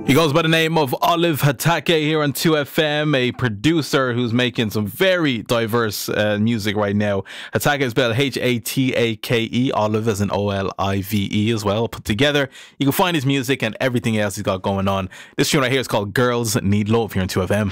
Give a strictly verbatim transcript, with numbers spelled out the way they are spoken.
He goes by the name of Olive Hatake here on two F M, a producer who's making some very diverse uh, music right now. Hatake is spelled H A T A K E, Olive as in O L I V E as well, put together. You can find his music and everything else he's got going on. This tune right here is called Girls Need Love here on two F M.